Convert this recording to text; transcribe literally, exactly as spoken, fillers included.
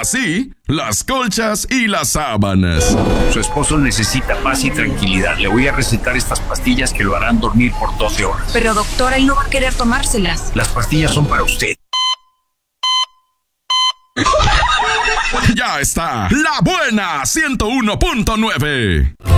sí, las colchas y las sábanas. Su esposo necesita paz y tranquilidad. Le voy a recetar estas pastillas que lo harán dormir por doce horas. Pero doctora, él no va a querer tomárselas. Las pastillas son para usted. Ya está, La Buena ciento uno punto nueve.